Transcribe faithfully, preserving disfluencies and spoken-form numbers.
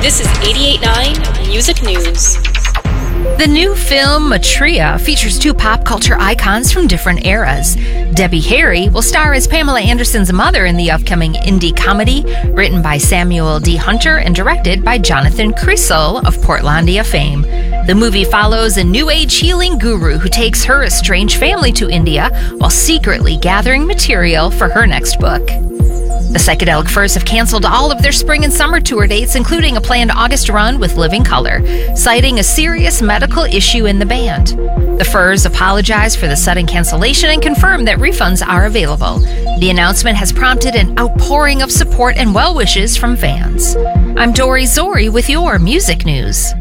This is eighty-eight point nine Music News. The new film, Maitreya, features two pop culture icons from different eras. Debbie Harry will star as Pamela Anderson's mother in the upcoming indie comedy, written by Samuel D. Hunter and directed by Jonathan Creasel of Portlandia fame. The movie follows a New Age healing guru who takes her estranged family to India while secretly gathering material for her next book. The Psychedelic Furs have canceled all of their spring and summer tour dates, including a planned August run with Living Colour, citing a serious medical issue in the band. The Furs apologize for the sudden cancellation and confirm that refunds are available. The announcement has prompted an outpouring of support and well wishes from fans. I'm Dory Zori with your music news.